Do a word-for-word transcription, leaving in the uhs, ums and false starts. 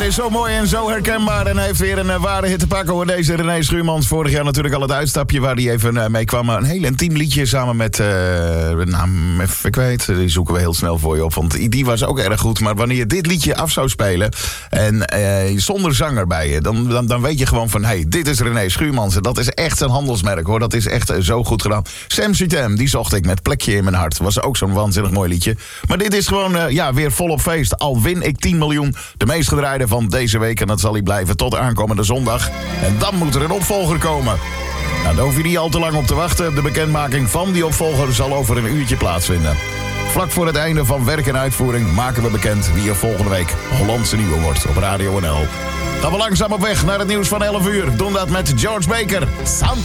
is zo mooi en zo herkenbaar. En hij heeft weer een uh, ware hit te pakken hoor. Deze René Schuurmans. Vorig jaar natuurlijk al het uitstapje waar hij even uh, mee kwam. Een heel intiem liedje samen met... Uh, de naam even, ik weet, die zoeken we heel snel voor je op. Want die was ook erg goed. Maar wanneer je dit liedje af zou spelen... en uh, zonder zanger bij je... Dan, dan, dan weet je gewoon van... hé, hey, dit is René Schuurmans. En dat is echt een handelsmerk hoor. Dat is echt uh, zo goed gedaan. Sam Sutem, die zocht ik met Plekje in mijn hart. Was ook zo'n waanzinnig mooi liedje. Maar dit is gewoon uh, ja, weer volop feest. Al win ik tien miljoen. De meest gedraaide van deze week. En dat zal hij blijven tot aankomende zondag. En dan moet er een opvolger komen. Nou, daar hoef je niet al te lang op te wachten. De bekendmaking van die opvolger zal over een uurtje plaatsvinden. Vlak voor het einde van werk en uitvoering maken we bekend wie er volgende week Hollandse Nieuwe wordt op Radio N L. Gaan we langzaam op weg naar het nieuws van elf uur. Doen dat met George Baker. Santa.